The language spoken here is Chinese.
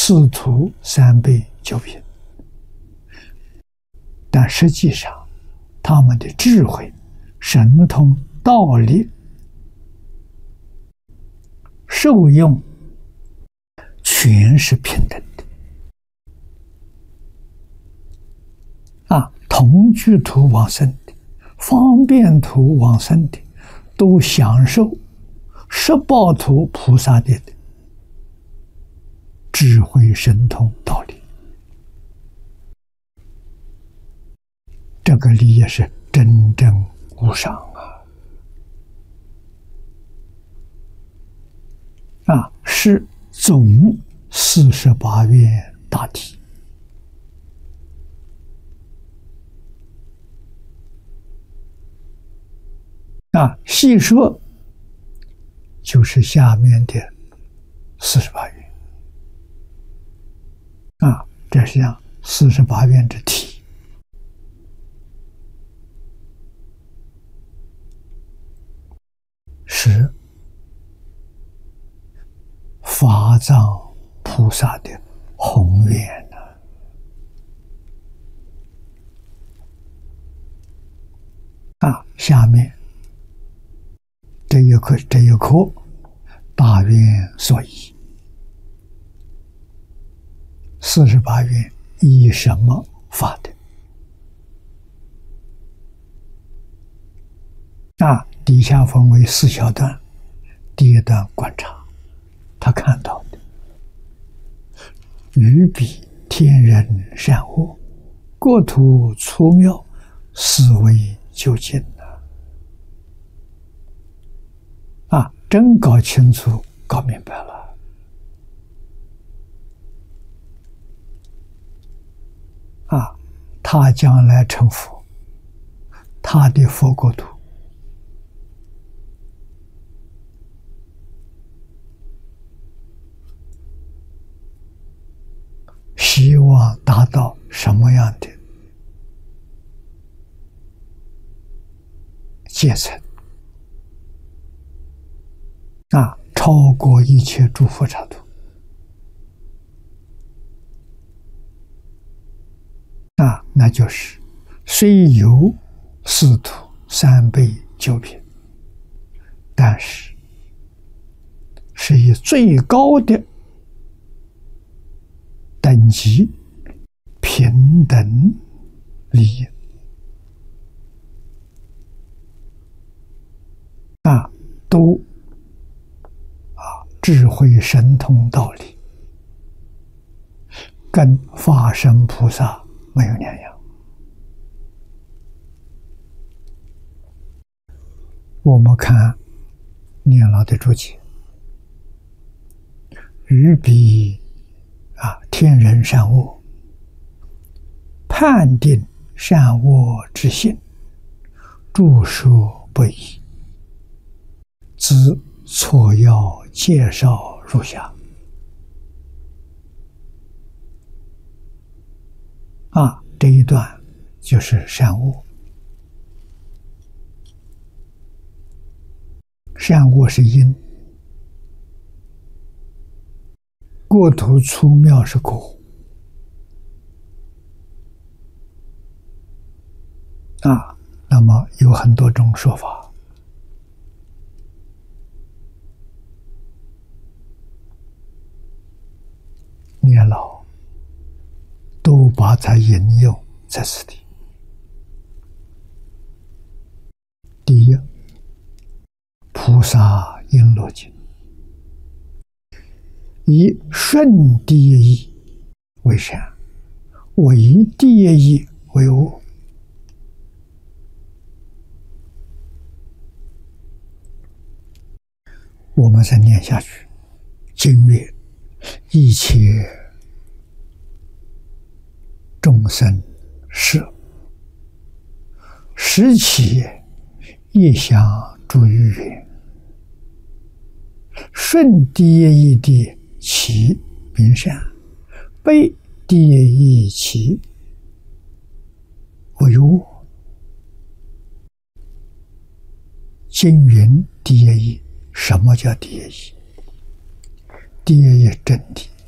四图三辈九品，但实际上他们的智慧、神通、道理、受用全是平等的同居图往生的、方便图往生的，都享受十报图菩萨的智慧、神通、道理。这个理也是真正无上是总48愿大体。细说就是下面的48愿这是像48愿之体。是法藏菩萨的宏愿下面这一课大愿所依，48愿依什么发的？底下分为4小段。第一段观察，他看到的于彼天人善恶，国土粗妙，思维究竟真搞清楚、搞明白了。他将来成佛，他的佛国土希望达到什么样的阶层？超过一切诸佛刹土。那就是虽有四土三辈九品，但是是以最高的等级平等利益都智慧神通道理跟法身菩萨没有两样。我们看念老的注解，于彼天人善恶，判定善恶之性，著述不一，兹错要介绍如下。这一段就是善恶。善恶是因，国土粗妙是果。那么有很多种说法。念老都把它引用在此地。第一，菩萨璎珞经以顺第一义为善，为第一义为恶。我们再念下去，经曰：一切众生设，时起业相诸于缘，顺第一义的其名善，背第一义其为恶。经云第一义，什么叫第一义？第一义真谛。